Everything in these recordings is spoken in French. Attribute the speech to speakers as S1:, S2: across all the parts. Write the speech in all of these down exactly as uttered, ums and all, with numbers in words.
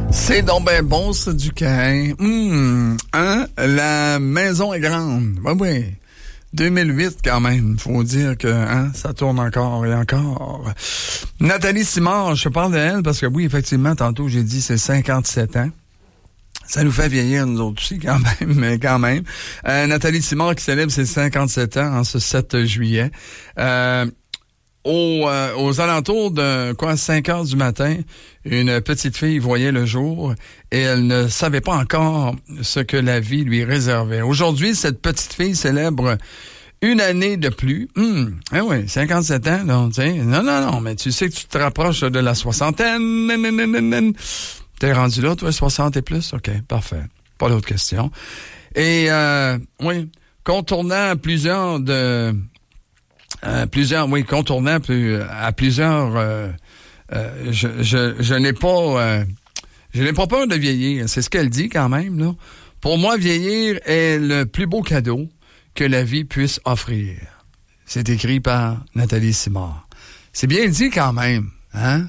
S1: C'est donc ben bon, ça, du Caïn. Hum, hein? La maison est grande. Oui, oui. deux mille huit, quand même. Faut dire que, hein, ça tourne encore et encore. Nathalie Simard, je parle d'elle parce que oui, effectivement, tantôt, j'ai dit c'est cinquante-sept ans. Ça nous fait vieillir, nous autres aussi, quand même, mais quand même. Euh, Nathalie Simard qui célèbre ses cinquante-sept ans en ce sept juillet. Euh, Aux, euh, aux alentours de quoi cinq heures du matin, une petite fille voyait le jour et elle ne savait pas encore ce que la vie lui réservait. Aujourd'hui, cette petite fille célèbre une année de plus. Hum, eh oui, cinquante-sept ans, là, tu sais. Non, non, non, mais tu sais que tu te rapproches de la soixantaine. T'es rendu là, toi, soixante et plus? OK, parfait. Pas d'autres questions. Et, euh, oui, contournant plusieurs de... Euh, plusieurs, oui, contournant plus, à plusieurs, euh, euh, je, je, je n'ai pas, euh, je n'ai pas peur de vieillir. C'est ce qu'elle dit quand même, là. Pour moi, vieillir est le plus beau cadeau que la vie puisse offrir. C'est écrit par Nathalie Simard. C'est bien dit quand même, hein?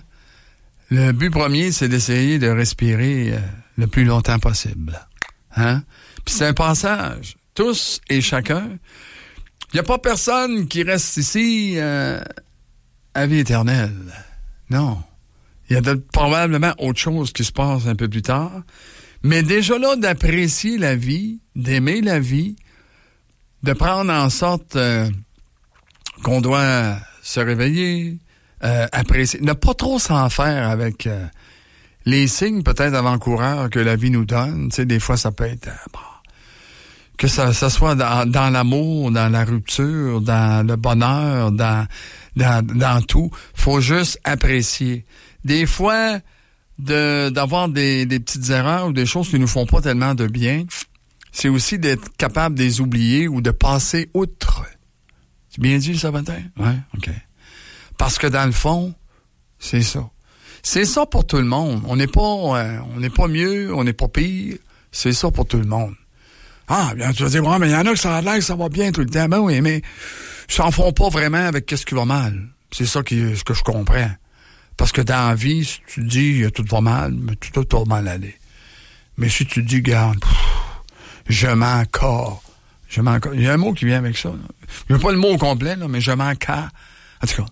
S1: Le but premier, c'est d'essayer de respirer euh, le plus longtemps possible, hein? Puis c'est un passage. Tous et chacun. Il n'y a pas personne qui reste ici euh, à vie éternelle. Non. Il y a de, probablement autre chose qui se passe un peu plus tard. Mais déjà là, d'apprécier la vie, d'aimer la vie, de prendre en sorte euh, qu'on doit se réveiller, euh, apprécier, ne pas trop s'en faire avec euh, les signes peut-être avant-coureurs que la vie nous donne. Tu sais, des fois, ça peut être... Euh, bon, que ça, ça soit dans, dans l'amour, dans la rupture, dans le bonheur, dans, dans, dans tout. Faut juste apprécier. Des fois, de, d'avoir des, des petites erreurs ou des choses qui nous font pas tellement de bien, c'est aussi d'être capable de les oublier ou de passer outre. C'est bien dit, ça, matin? Ouais, OK. Parce que dans le fond, c'est ça. C'est ça pour tout le monde. On n'est pas, euh, on n'est pas mieux, on n'est pas pire. C'est ça pour tout le monde. Ah, bien, tu vas dire, ouais, mais il y en a qui ça a l'air que ça va bien tout le temps. Ben oui, mais ils s'en font pas vraiment avec qu'est-ce qui va mal. C'est ça qui, ce que je comprends. Parce que dans la vie, si tu dis, tout va mal, mais tout, tout va mal aller. Mais si tu dis, garde, pff, je m'encore. Je m'encore. Il y a un mot qui vient avec ça. Là. Il n'y a pas le mot au complet, là, mais je m'encore. En tout cas,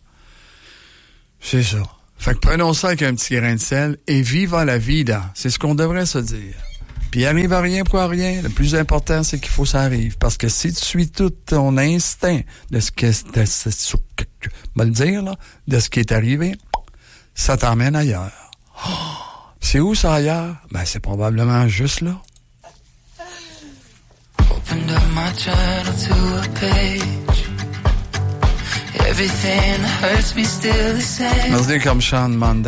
S1: c'est ça. Fait que prenons ça avec un petit grain de sel et viva la vida. C'est ce qu'on devrait se dire. Puis il arrive à rien pour rien. Le plus important, c'est qu'il faut que ça arrive. Parce que si tu suis tout ton instinct de ce que, de ce, de, le dire, là, de ce qui est arrivé, ça t'emmène ailleurs. Oh, c'est où ça ailleurs? Ben, c'est probablement juste là. Opened up my journal to a page. Everything hurts me still the same. Merci comme Sean Monday.